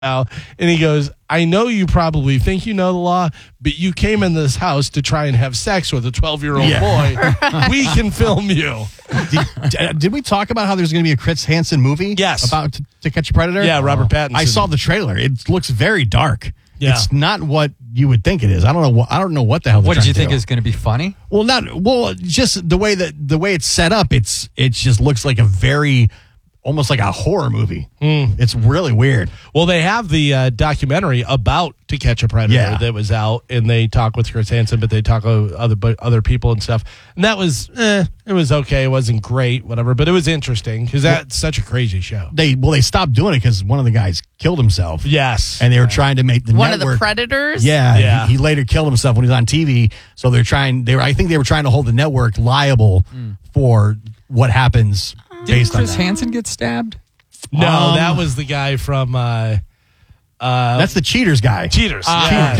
and he goes, I know you probably think you know the law, but you came in this house to try and have sex with a 12-year-old boy. We can film you. Did we talk about how there's going to be a Chris Hansen movie? Yes. About To Catch a Predator? Yeah, Robert Pattinson. I saw the trailer. It looks very dark. Yeah. It's not what you would think it is. I don't know what the hell. What did you think is going to be funny? Just the way it's set up. It just looks like almost like a horror movie. It's really weird. Well, they have the documentary about To Catch a Predator that was out, and they talk with Chris Hansen, but they talk with other people and stuff. And that was, it was okay. It wasn't great, whatever, but it was interesting because that's such a crazy show. They stopped doing it because one of the guys killed himself. Yes. And they were trying to make the one network. of the Predators? Yeah. He later killed himself when he was on TV. So I think they were trying to hold the network liable for what happens. Did Chris Hansen get stabbed? No, that was the guy from... that's the Cheaters guy. Cheaters. Yeah.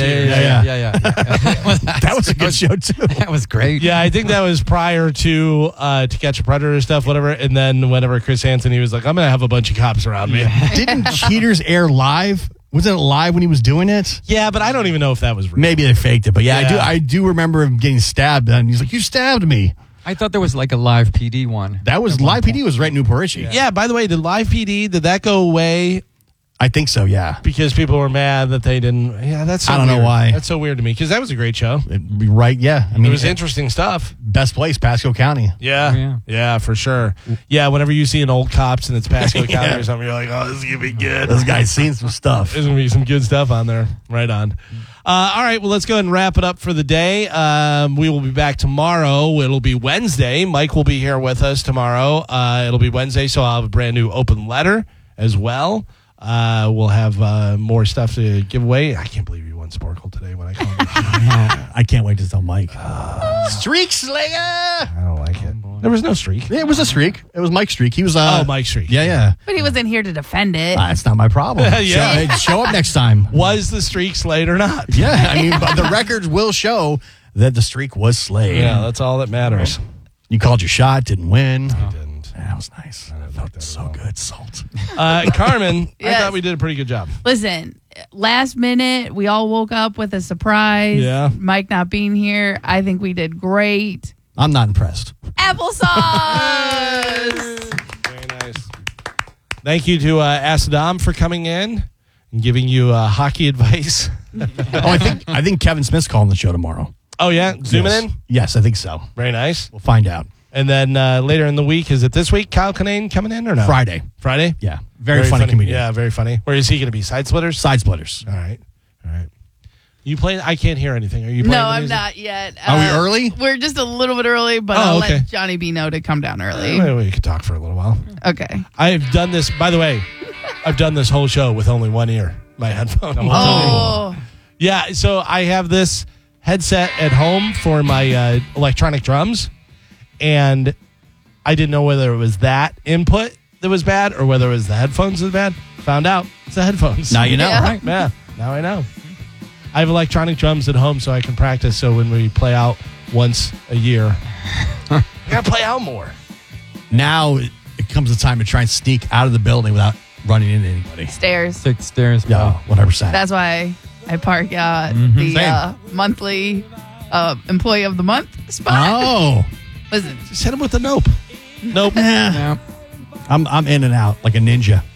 That was a good show, too. That was great. Yeah, I think that was prior to Catch a Predator stuff, whatever. And then whenever Chris Hansen, he was like, I'm going to have a bunch of cops around me. Didn't Cheaters air live? Wasn't it live when he was doing it? Yeah, but I don't even know if that was real. Maybe they faked it. But I do remember him getting stabbed. And he's like, you stabbed me. I thought there was like a live PD one. That was Live PD was right in New Portia. Yeah, by the way, did Live PD, did that go away? I think so, yeah. Because people were mad that they didn't. Yeah, that's so I don't weird. know why. That's so weird to me because that was a great show. It'd be right, yeah. I mean, it was interesting stuff. Best place, Pasco County. Yeah, for sure. Yeah, whenever you see an old cops and it's Pasco County or something, you're like, oh, this is going to be good. This guy's seen some stuff. There's going to be some good stuff on there. Right on. All right, well, let's go ahead and wrap it up for the day. We will be back tomorrow. It'll be Wednesday. Mike will be here with us tomorrow. It'll be Wednesday, so I'll have a brand new open letter as well. We'll have more stuff to give away. I can't believe you won Sporkle today when I called you. I can't wait to tell Mike. Streak Slayer! I don't like it. There was no streak. It was a streak. It was Mike's streak. He was Mike's streak. Yeah. But he wasn't here to defend it. That's not my problem. Yeah. Show up next time. Was the streak slayed or not? Yeah, I mean, but the records will show that the streak was slayed. Yeah, that's all that matters. You called your shot, didn't win. I didn't. That was nice. I didn't like that so good, Salt. Carmen, Yes. I thought we did a pretty good job. Listen, last minute, we all woke up with a surprise. Yeah. Mike not being here. I think we did great. I'm not impressed. Applesauce! Very nice. Thank you to Asadam for coming in and giving you hockey advice. I think Kevin Smith's calling the show tomorrow. Oh, yeah? Zooming in? Yes, I think so. Very nice. We'll find out. And then later in the week, is it this week, Kyle Kinane coming in or no? Friday. Friday? Yeah. Very funny comedian. Yeah, very funny. Where is he going to be? Side Splitters? Side Splitters. All right. You playing? I can't hear anything. Are you playing? No, the I'm music? not yet. Are we early? We're just a little bit early, but I'll let Johnny B know to come down early. Maybe we could talk for a little while. Okay. I've done this, by the way, I've done this whole show with only one ear, my headphone. Oh. Yeah, so I have this headset at home for my electronic drums, and I didn't know whether it was that input that was bad or whether it was the headphones that was bad. Found out it's the headphones. Now you know, right? Yeah, now I know. I have electronic drums at home so I can practice, so when we play out once a year, I got to play out more. Now it comes the time to try and sneak out of the building without running into anybody. Stairs. Take the stairs. Yeah, 100%. That's why I park at the monthly employee of the month spot. Oh. Listen. Just hit him with the nope. Nope. Yeah. I'm in and out like a ninja.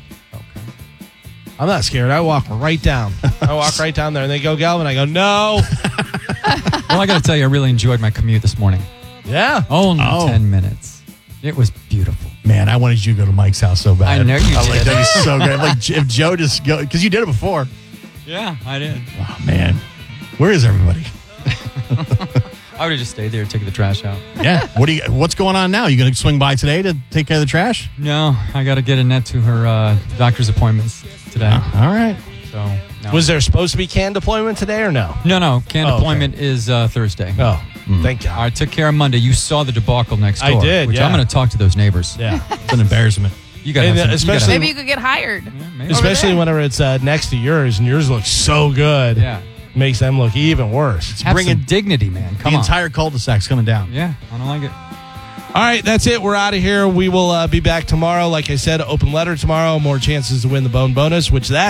I'm not scared. I walk right down. I walk right down there, and they go, Galvin. I go, no. Well, I got to tell you, I really enjoyed my commute this morning. Yeah. Only 10 minutes. It was beautiful. Man, I wanted you to go to Mike's house so bad. I know you I was did. like, that'd be so good. Like, if Joe just go, because you did it before. Yeah, I did. Oh, man. Where is everybody? I would have just stayed there and taken the trash out. Yeah. What's going on now? You going to swing by today to take care of the trash? No, I got to get Annette to her doctor's appointments today. All right. So, no. Was there supposed to be can deployment today or no? No. Can Oh, deployment is Thursday. Oh, thank God. I took care of Monday. You saw the debacle next door. I did, Which yeah. I'm going to talk to those neighbors. Yeah. It's an embarrassment. You got And especially- Maybe you could get hired. maybe. Especially whenever it's next to yours, and yours looks so good. Yeah. Makes them look even worse. Have bringing some dignity, man. Come the on. entire cul-de-sac's coming down. Yeah, I don't like it. All right, that's it. We're out of here. We will be back tomorrow. Like I said, open letter tomorrow. More chances to win the bone bonus, which that